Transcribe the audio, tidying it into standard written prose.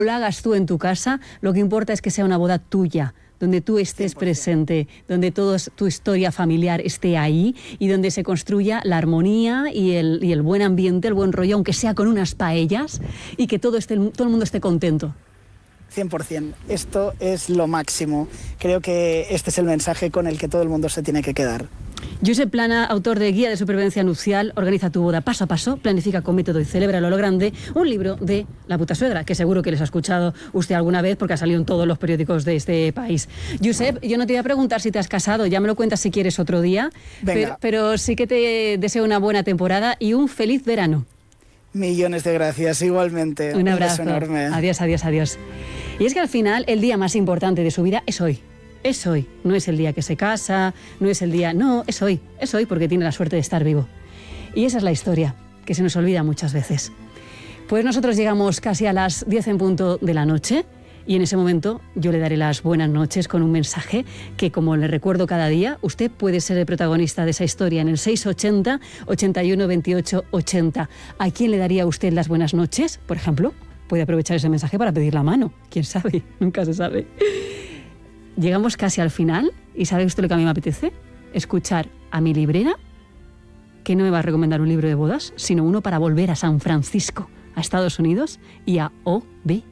lo hagas tú en tu casa, lo que importa es que sea una boda tuya, donde tú estés 100%. presente, donde toda tu historia familiar esté ahí y donde se construya la armonía y el buen ambiente, el buen rollo, aunque sea con unas paellas, y que todo el mundo esté contento. 100%. Esto es lo máximo. Creo que este es el mensaje con el que todo el mundo se tiene que quedar. Josep Plana, autor de Guía de Supervivencia Nupcial, Organiza tu boda paso a paso, planifica con método y celébralo a lo grande, un libro de la puta suegra, que seguro que les ha escuchado usted alguna vez porque ha salido en todos los periódicos de este país. Josep, yo no te voy a preguntar si te has casado, ya me lo cuentas si quieres otro día, pero sí que te deseo una buena temporada y un feliz verano. Millones de gracias, igualmente. Un abrazo. Un beso enorme. Adiós, adiós, adiós. Y es que al final el día más importante de su vida es hoy. Es hoy. No es el día que se casa, no es el día... No, es hoy. Es hoy porque tiene la suerte de estar vivo. Y esa es la historia, que se nos olvida muchas veces. Pues nosotros llegamos casi a las 10 en punto de la noche y en ese momento yo le daré las buenas noches con un mensaje que, como le recuerdo cada día, usted puede ser el protagonista de esa historia en el 680 81 28 80. ¿A quién le daría usted las buenas noches, por ejemplo? Puede aprovechar ese mensaje para pedir la mano. ¿Quién sabe? Nunca se sabe. Llegamos casi al final y ¿sabe usted lo que a mí me apetece? Escuchar a mi librera, que no me va a recomendar un libro de bodas, sino uno para volver a San Francisco, a Estados Unidos, y a O.B.